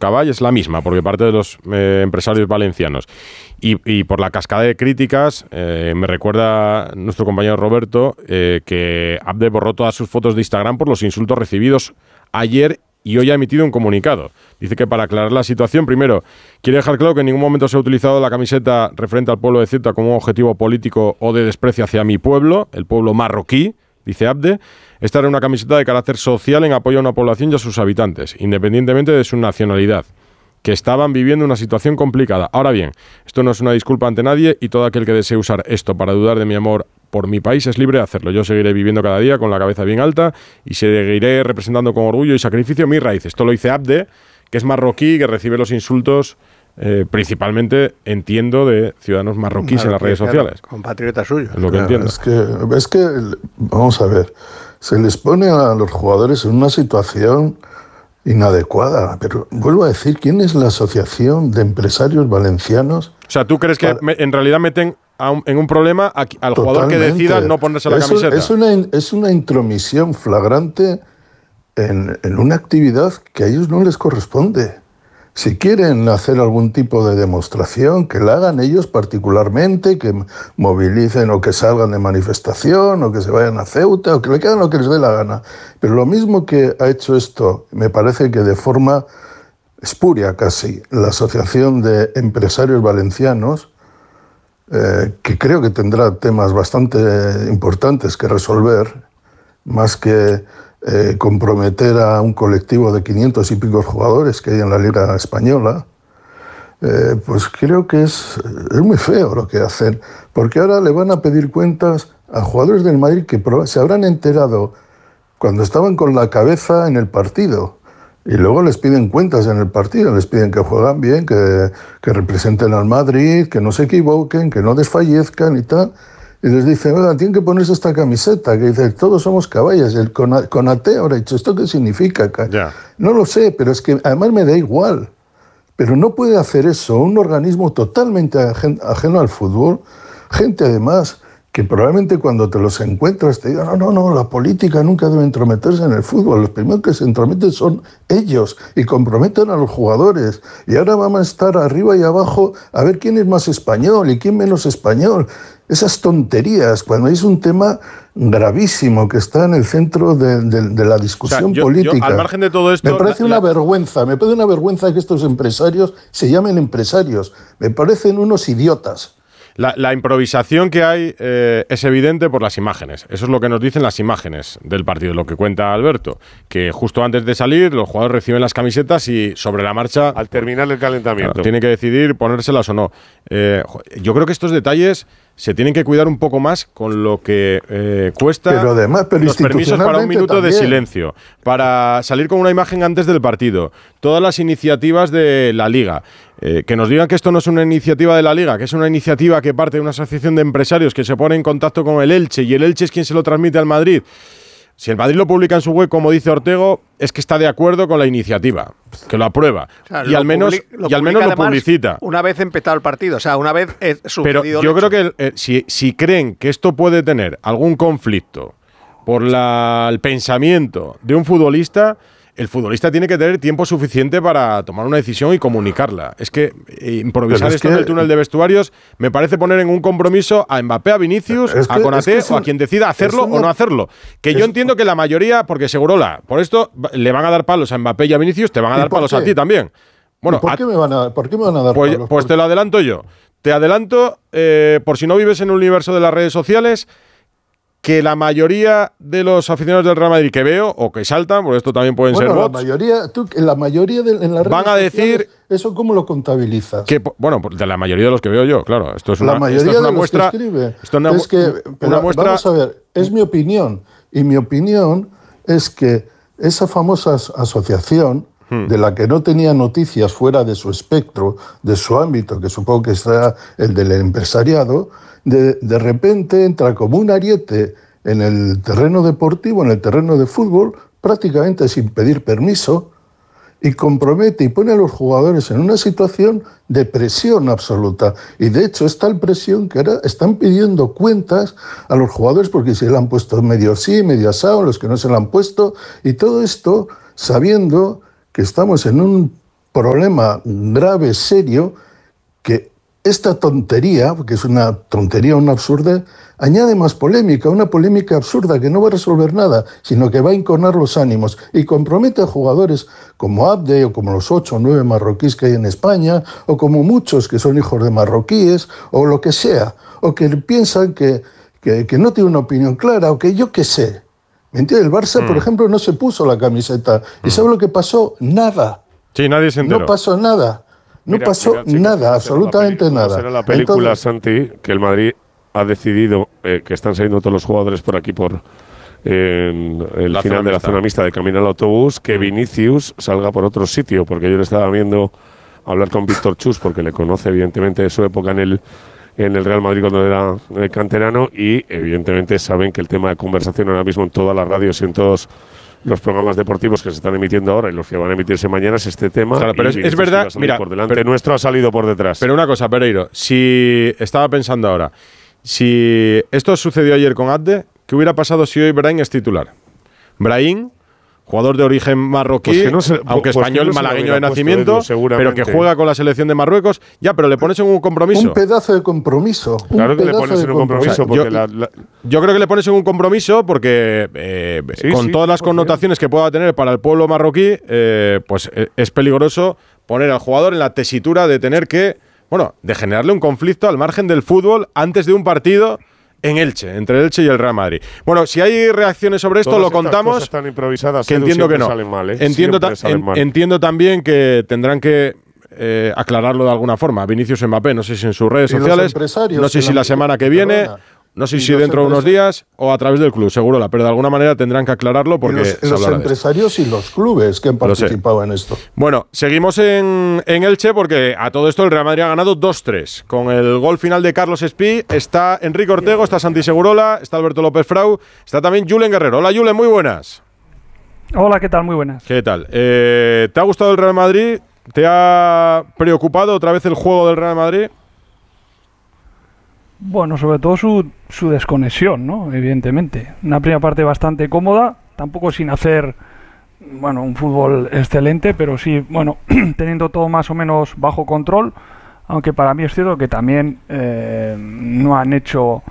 caballos, es la misma, porque parte de los empresarios valencianos. Y por la cascada de críticas, me recuerda nuestro compañero Roberto que Abde borró todas sus fotos de Instagram por los insultos recibidos ayer y hoy ha emitido un comunicado. Dice que para aclarar la situación, primero, quiere dejar claro que en ningún momento se ha utilizado la camiseta referente al pueblo de Ceuta como un objetivo político o de desprecio hacia mi pueblo, el pueblo marroquí, dice Abde. Esta era una camiseta de carácter social en apoyo a una población y a sus habitantes, independientemente de su nacionalidad, que estaban viviendo una situación complicada. Ahora bien, esto no es una disculpa ante nadie y todo aquel que desee usar esto para dudar de mi amor por mi país es libre de hacerlo. Yo seguiré viviendo cada día con la cabeza bien alta y seguiré representando con orgullo y sacrificio mis raíces. Esto lo dice Abde, que es marroquí, que recibe los insultos principalmente, entiendo, de ciudadanos marroquíes en las redes sociales. Compatriotas suyos. Es lo que entiendo. Es que, vamos a ver, se les pone a los jugadores en una situación inadecuada. Pero vuelvo a decir, ¿quién es la Asociación de Empresarios Valencianos? O sea, ¿tú crees que en realidad meten en un problema al jugador que decida no ponerse la camiseta? Es una intromisión flagrante en una actividad que a ellos no les corresponde. Si quieren hacer algún tipo de demostración, que la hagan ellos particularmente, que movilicen o que salgan de manifestación o que se vayan a Ceuta o que le hagan lo que les dé la gana. Pero lo mismo que ha hecho esto, me parece que de forma espuria casi, la Asociación de Empresarios Valencianos, que creo que tendrá temas bastante importantes que resolver, más que comprometer a un colectivo de 500 y pico jugadores que hay en la Liga Española, pues creo que es muy feo lo que hacen, porque ahora le van a pedir cuentas a jugadores del Madrid que se habrán enterado cuando estaban con la cabeza en el partido, y luego les piden cuentas en el partido, les piden que juegan bien, que representen al Madrid, que no se equivoquen, que no desfallezcan y tal. Y les dicen, oigan, tienen que ponerse esta camiseta, que dice, todos somos caballas. El Conate ahora ha dicho, ¿esto qué significa? Ya. No lo sé, pero es que además me da igual. Pero no puede hacer eso un organismo totalmente ajeno al fútbol, gente además que probablemente cuando te los encuentras te digan, no, la política nunca debe entrometerse en el fútbol, los primeros que se entrometen son ellos y comprometen a los jugadores. Y ahora vamos a estar arriba y abajo a ver quién es más español y quién menos español. Esas tonterías, cuando es un tema gravísimo que está en el centro de la discusión política. Yo, al margen de todo esto... Me parece una vergüenza que estos empresarios se llamen empresarios. Me parecen unos idiotas. La improvisación que hay es evidente por las imágenes. Eso es lo que nos dicen las imágenes del partido, lo que cuenta Alberto. Que justo antes de salir, los jugadores reciben las camisetas y sobre la marcha... Al terminar el calentamiento. Claro, tienen que decidir ponérselas o no. Yo creo que estos detalles se tienen que cuidar un poco más con lo que cuesta pero además, los permisos para un minuto también. De silencio, para salir con una imagen antes del partido, todas las iniciativas de la Liga. Que nos digan que esto no es una iniciativa de la Liga, que es una iniciativa que parte de una asociación de empresarios que se pone en contacto con el Elche y el Elche es quien se lo transmite al Madrid. Si el Madrid lo publica en su web, como dice Ortego, es que está de acuerdo con la iniciativa, que lo aprueba. O sea, y al menos lo publicita. Una vez empezado el partido, o sea, una vez sucedido. Pero yo creo que si creen que esto puede tener algún conflicto por el pensamiento de un futbolista, el futbolista tiene que tener tiempo suficiente para tomar una decisión y comunicarla. Es que improvisar esto en el túnel de vestuarios me parece poner en un compromiso a Mbappé, a Vinicius, a Konaté o a quien decida hacerlo o no hacerlo. Que yo entiendo que la mayoría, porque Segurola, por esto le van a dar palos a Mbappé y a Vinicius, te van a dar palos a ti también. Bueno, ¿por qué me van a dar palos? Pues te lo adelanto yo. Te adelanto, por si no vives en el universo de las redes sociales, que la mayoría de los aficionados del Real Madrid que veo, o que saltan, porque esto también pueden ser bots, la mayoría en las redes van a decir... ¿Eso cómo lo contabilizas? Que, bueno, de la mayoría de los que veo yo, claro. Esto es una, la mayoría esto es una de los muestra, que escribe. Esto es una muestra... Vamos a ver, es mi opinión. Y mi opinión es que esa famosa asociación, de la que no tenía noticias fuera de su espectro, de su ámbito, que supongo que será el del empresariado, de repente entra como un ariete en el terreno deportivo, en el terreno de fútbol, prácticamente sin pedir permiso, y compromete y pone a los jugadores en una situación de presión absoluta. Y de hecho es tal presión que ahora están pidiendo cuentas a los jugadores porque se le han puesto medio sí, medio asado, los que no se le han puesto, y todo esto sabiendo que estamos en un problema grave, serio, que esta tontería, que es una tontería, una absurda, añade más polémica, una polémica absurda que no va a resolver nada, sino que va a enconar los ánimos y compromete a jugadores como Abde o como los 8 o 9 marroquíes que hay en España, o como muchos que son hijos de marroquíes, o lo que sea, o que piensan que no tiene una opinión clara, o que yo qué sé. ¿Me entiendes? El Barça, por ejemplo, no se puso la camiseta. ¿Y sabe lo que pasó? Nada. Sí, nadie se enteró. No pasó nada. No pasó nada, absolutamente nada. Será la película, Santi, que el Madrid ha decidido, que están saliendo todos los jugadores por aquí por el final de la zona mixta de camino al autobús, que Vinicius salga por otro sitio, porque yo le estaba viendo hablar con Víctor Chus, porque le conoce evidentemente de su época en el Real Madrid cuando era canterano, y evidentemente saben que el tema de conversación ahora mismo en todas las radios y en todos los programas deportivos que se están emitiendo ahora y los que van a emitirse mañana es este tema. Claro, pero es verdad, mira, por delante nuestro ha salido por detrás. Pero una cosa, Pereiro, si estaba pensando ahora, si esto sucedió ayer con Abde, ¿qué hubiera pasado si hoy Brahim es titular? Brahim, jugador de origen marroquí, pues que no se, aunque pues español, no malagueño de nacimiento, pero que juega con la selección de Marruecos. Ya, pero le pones en un compromiso. Un pedazo de compromiso. Claro que le pones en un compromiso. Porque yo creo que le pones en un compromiso porque con todas las connotaciones que pueda tener para el pueblo marroquí, pues es peligroso poner al jugador en la tesitura de tener que, bueno, de generarle un conflicto al margen del fútbol antes de un partido en Elche, entre el Elche y el Real Madrid. Bueno, si hay reacciones sobre esto, todas lo contamos. Cosas tan improvisadas, que entiendo que no. Salen mal, entiendo también que tendrán que aclararlo de alguna forma. Vinicius Mbappé, no sé si en sus redes sociales, no sé si la semana que viene, no sé si dentro de unos días o a través del club, seguro, pero de alguna manera tendrán que aclararlo porque los empresarios y los clubes que han participado en esto. Bueno, seguimos en Elche porque a todo esto el Real Madrid ha ganado 2-3. Con el gol final de Carlos Espí está Enrique Ortego, está Santi Segurola, está Alberto López Frau, está también Julen Guerrero. Hola Julen, muy buenas. Hola, ¿qué tal? Muy buenas. ¿Qué tal? ¿Te ha gustado el Real Madrid? ¿Te ha preocupado otra vez el juego del Real Madrid? Bueno, sobre todo su desconexión, ¿no? Evidentemente. Una primera parte bastante cómoda, tampoco sin hacer, bueno, un fútbol excelente, pero sí, bueno, teniendo todo más o menos bajo control, aunque para mí es cierto que también no han hecho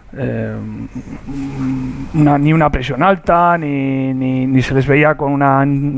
ni una presión alta, ni se les veía con una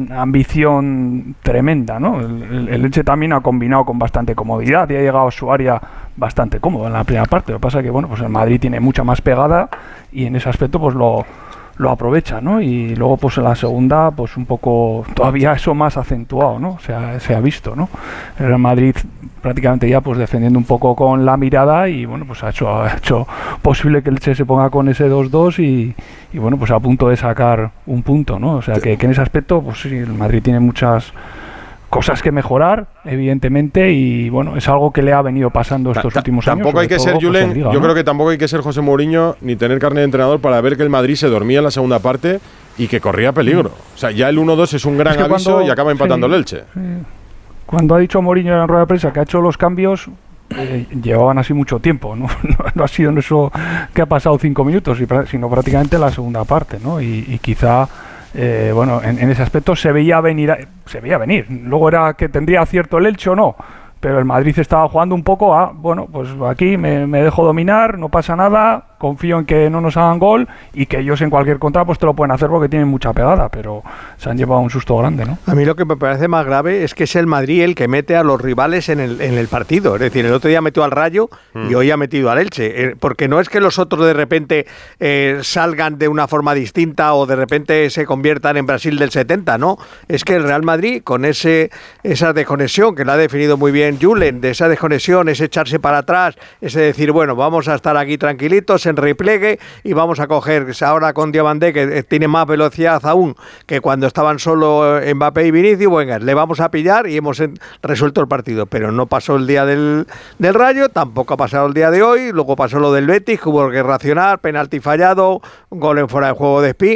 ambición tremenda, ¿no? El Elche también ha combinado con bastante comodidad y ha llegado a su área bastante cómodo en la primera parte. Lo que pasa es que, bueno, pues el Madrid tiene mucha más pegada y en ese aspecto pues lo aprovecha, ¿no? Y luego pues en la segunda pues un poco todavía eso más acentuado, ¿no? O sea, se ha visto, ¿no? El Real Madrid prácticamente ya pues defendiendo un poco con la mirada y bueno, pues ha hecho posible que el Elche se ponga con ese 2-2 y bueno, pues a punto de sacar un punto, ¿no? O sea, que en ese aspecto pues sí, el Madrid tiene muchas cosas que mejorar, evidentemente, y bueno, es algo que le ha venido pasando estos últimos años. Tampoco hay que ser, Julen, yo creo que tampoco hay que ser José Mourinho ni tener carne de entrenador para ver que el Madrid se dormía en la segunda parte y que corría peligro. O sea, ya el 1-2 es un gran aviso y acaba empatando el Elche. Sí. Cuando ha dicho Mourinho en rueda de prensa que ha hecho los cambios, llevaban así mucho tiempo, ¿no? No ha sido eso que ha pasado 5 minutos, sino prácticamente la segunda parte, ¿no? Y quizá bueno, en ese aspecto se veía venir. Luego era que tendría acierto el Elche o no, pero el Madrid estaba jugando un poco a, bueno, pues aquí me dejo dominar, no pasa nada, confío en que no nos hagan gol y que ellos en cualquier contra pues te lo pueden hacer porque tienen mucha pegada, pero se han llevado un susto grande, ¿no? A mí lo que me parece más grave es que es el Madrid el que mete a los rivales en el partido. Es decir, el otro día metió al Rayo y hoy ha metido al Elche. Porque no es que los otros de repente salgan de una forma distinta o de repente se conviertan en Brasil del 70, ¿no? Es que el Real Madrid, con esa desconexión que la ha definido muy bien Julen, de esa desconexión, ese echarse para atrás, ese decir, bueno, vamos a estar aquí tranquilitos, en repliegue y vamos a coger ahora con Diabandé, que tiene más velocidad aún que cuando estaban solo Mbappé y Vinicius, bueno, le vamos a pillar y hemos resuelto el partido. Pero no pasó el día del Rayo, tampoco ha pasado el día de hoy, luego pasó lo del Betis, que hubo que racionar, penalti fallado, gol en fuera de juego de Espí.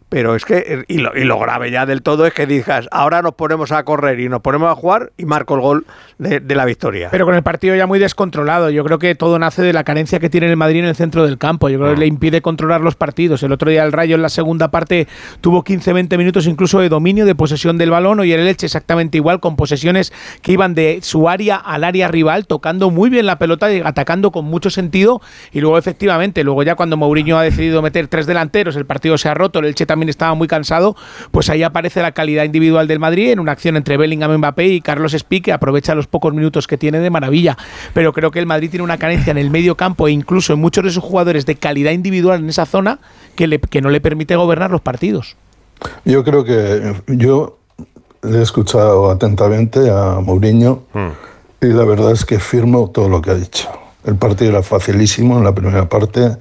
pero es que, y lo grave ya del todo es que digas, ahora nos ponemos a correr y nos ponemos a jugar y marco el gol de la victoria. Pero con el partido ya muy descontrolado. Yo creo que todo nace de la carencia que tiene el Madrid en el centro del campo. Yo creo que le impide controlar los partidos. El otro día el Rayo en la segunda parte tuvo 15-20 minutos incluso de dominio, de posesión del balón, y el Elche exactamente igual, con posesiones que iban de su área al área rival, tocando muy bien la pelota y atacando con mucho sentido. Y luego efectivamente, luego ya cuando Mourinho ha decidido meter 3 delanteros, el partido se ha roto, el Elche también estaba muy cansado, pues ahí aparece la calidad individual del Madrid en una acción entre Bellingham, Mbappé y Carlos Espí, que aprovecha los pocos minutos que tiene de maravilla. Pero creo que el Madrid tiene una carencia en el medio campo e incluso en muchos de sus jugadores de calidad individual en esa zona que no le permite gobernar los partidos. Yo creo que yo le he escuchado atentamente a Mourinho y la verdad es que firmo todo lo que ha dicho. El partido era facilísimo en la primera parte.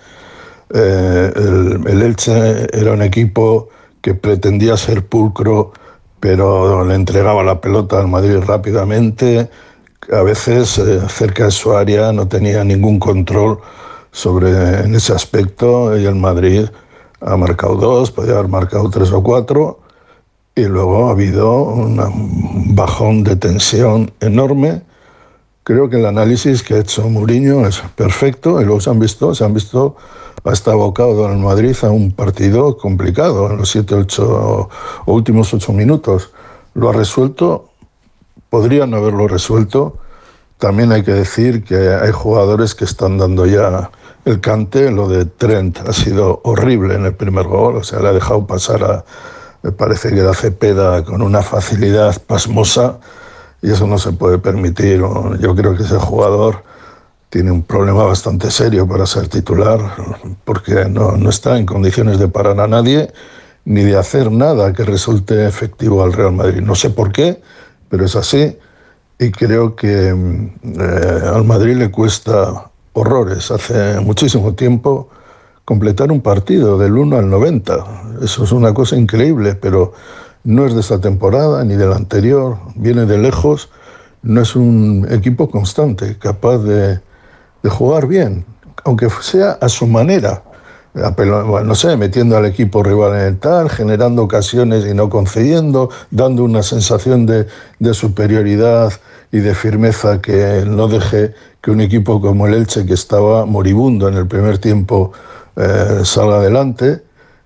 El Elche era un equipo que pretendía ser pulcro, pero le entregaba la pelota al Madrid rápidamente. A veces cerca de su área no tenía ningún control en ese aspecto, y el Madrid ha marcado 2, podría haber marcado 3 o 4, y luego ha habido un bajón de tensión enorme. Creo que el análisis que ha hecho Mourinho es perfecto, y luego se han visto hasta abocado en el Madrid a un partido complicado en los 7-8 o últimos 8 minutos. Lo ha resuelto, podrían haberlo resuelto. También hay que decir que hay jugadores que están dando ya el cante. Lo de Trent ha sido horrible en el primer gol, o sea, le ha dejado pasar me parece que a Cepeda con una facilidad pasmosa, y eso no se puede permitir. Yo creo que ese jugador tiene un problema bastante serio para ser titular, porque no está en condiciones de parar a nadie ni de hacer nada que resulte efectivo al Real Madrid. No sé por qué, pero es así, y creo que al Madrid le cuesta horrores. Hace muchísimo tiempo completar un partido del 1 al 90. Eso es una cosa increíble, pero no es de esta temporada ni de la anterior, viene de lejos. No es un equipo constante, capaz de jugar bien, aunque sea a su manera. No sé, metiendo al equipo rival en el tal, generando ocasiones y no concediendo, dando una sensación de superioridad y de firmeza que no deje que un equipo como el Elche, que estaba moribundo en el primer tiempo, salga adelante.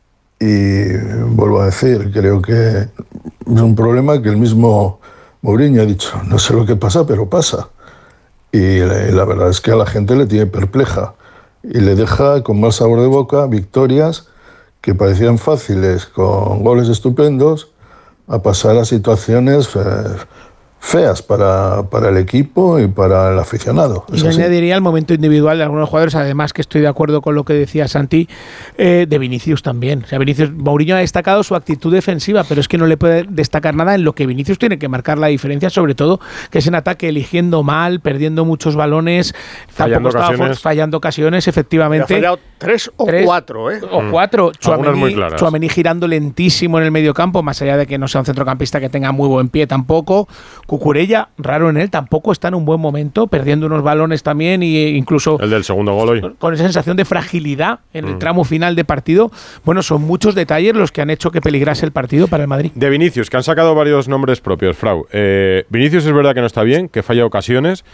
Y vuelvo a decir, creo que es un problema que el mismo Mourinho ha dicho, no sé lo que pasa, pero pasa. Y la verdad es que a la gente le tiene perpleja y le deja con mal sabor de boca victorias que parecían fáciles, con goles estupendos, a pasar a situaciones feas para el equipo y para el aficionado. Y yo añadiría el momento individual de algunos jugadores, además que estoy de acuerdo con lo que decía Santi, de Vinicius también. O sea, Mourinho ha destacado su actitud defensiva, pero es que no le puede destacar nada en lo que Vinicius tiene que marcar la diferencia, sobre todo que es en ataque, eligiendo mal, perdiendo muchos balones, fallando ocasiones, efectivamente. Ha fallado 3 o 4, ¿eh? O 4. Tchouaméni girando lentísimo en el mediocampo, más allá de que no sea un centrocampista que tenga muy buen pie tampoco. Cucurella, raro en él, tampoco está en un buen momento, perdiendo unos balones también, e incluso el del segundo gol hoy, con esa sensación de fragilidad en el tramo final de partido. Bueno, son muchos detalles los que han hecho que peligrase el partido para el Madrid. De Vinicius, que han sacado varios nombres propios, Frau. Vinicius es verdad que no está bien, que falla ocasiones,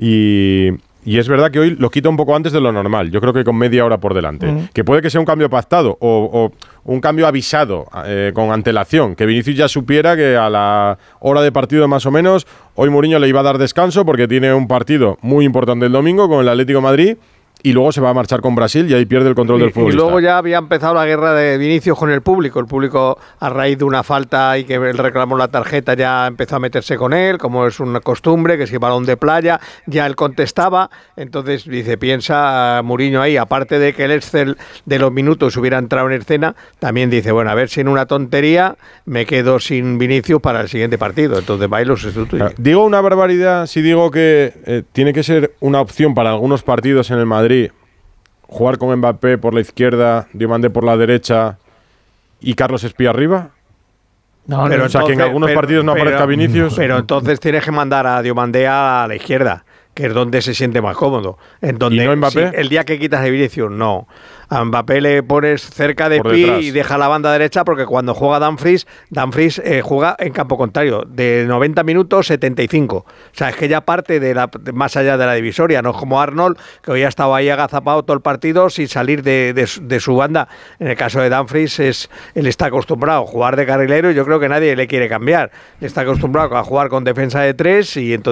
y es verdad que hoy lo quita un poco antes de lo normal. Yo creo que con media hora por delante. Que puede que sea un cambio pactado o un cambio avisado con antelación. Que Vinicius ya supiera que a la hora de partido más o menos, hoy Mourinho le iba a dar descanso porque tiene un partido muy importante el domingo con el Atlético de Madrid. Y luego se va a marchar con Brasil y ahí pierde el control del futbolista. Y luego ya había empezado la guerra de Vinicius con el público. El público, a raíz de una falta y que él reclamó la tarjeta, ya empezó a meterse con él, como es una costumbre, que si balón de playa, ya él contestaba. Entonces, piensa Mourinho ahí, aparte de que el Excel de los minutos hubiera entrado en escena, también dice, bueno, a ver si en una tontería me quedo sin Vinicius para el siguiente partido. Entonces va y lo sustituye. Digo una barbaridad si digo que tiene que ser una opción para algunos partidos en el Madrid jugar con Mbappé por la izquierda, Diomandé por la derecha y Carlos Espí arriba. No, pero o sea, que en algunos partidos no aparezca Vinicius. Pero entonces tienes que mandar a Diomandé a la izquierda que es donde se siente más cómodo. En donde, ¿Y no Mbappé? Sí, el día que quitas a Vinicius, no. A Mbappé le pones cerca de Por Pi detrás. y deja la banda derecha, porque cuando juega Dumfries juega en campo contrario, de 90 minutos 75. O sea, es que ya parte más allá de la divisoria, no es como Arnold, que hoy ha estado ahí agazapado todo el partido sin salir de su banda. En el caso de Dumfries, él está acostumbrado a jugar de carrilero y yo creo que nadie le quiere cambiar. Está acostumbrado a jugar con defensa de 3 y entonces